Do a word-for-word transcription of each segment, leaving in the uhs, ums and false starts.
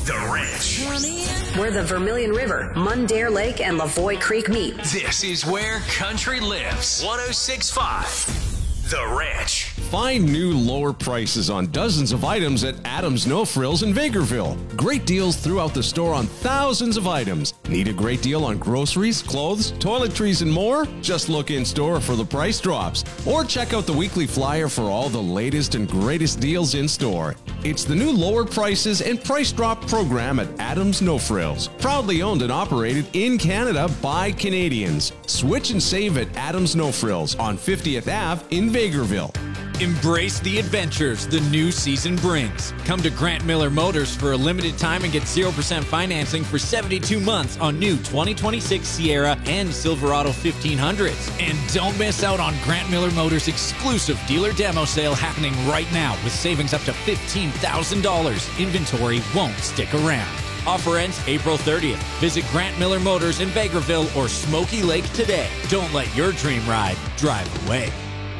The Ranch. Where the Vermilion River, Mundare Lake, and Lavoie Creek meet. This is where country lives. one oh six point five. The Ranch. Find new lower prices on dozens of items at Adams No Frills in Vegreville. Great deals throughout the store on thousands of items. Need a great deal on groceries, clothes, toiletries, and more? Just look in store for the price drops. Or check out the weekly flyer for all the latest and greatest deals in store. It's the new lower prices and price drop program at Adams No Frills. Proudly owned and operated in Canada by Canadians. Switch and save at Adams No Frills on fiftieth Avenue in Vegreville. Embrace the adventures the new season brings. Come to Grant Miller Motors for a limited time and get zero percent financing for seventy-two months on new twenty twenty-six Sierra and Silverado fifteen hundreds. And don't miss out on Grant Miller Motors' exclusive dealer demo sale happening right now with savings up to fifteen thousand dollars. Inventory won't stick around. Offer ends April thirtieth. Visit Grant Miller Motors in Vegreville or Smoky Lake today. Don't let your dream ride drive away.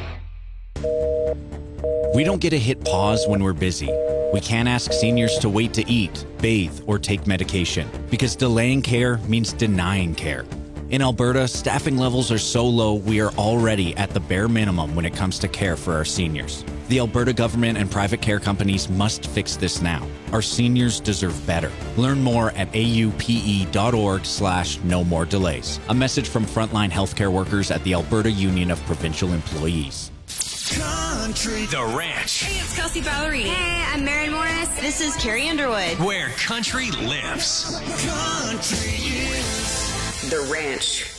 We don't get to hit pause when we're busy. We can't ask seniors to wait to eat, bathe, or take medication because delaying care means denying care. In Alberta, staffing levels are so low we are already at the bare minimum when it comes to care for our seniors. The Alberta government and private care companies must fix this now. Our seniors deserve better. Learn more at aupe.org slash no more delays. A message from frontline healthcare workers at the Alberta Union of Provincial Employees. Country. The Ranch. Hey, it's Kelsey Ballerini. Hey, I'm Maren Morris. This is Carrie Underwood. Where country lives. The Ranch.